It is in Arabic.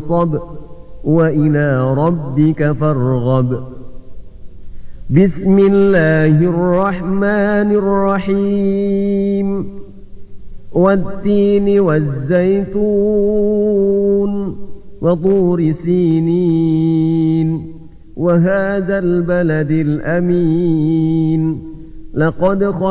فانصب وإلى ربك فارغب. بسم الله الرحمن الرحيم. والتين والزيتون وطور سينين وهذا البلد الأمين. لقد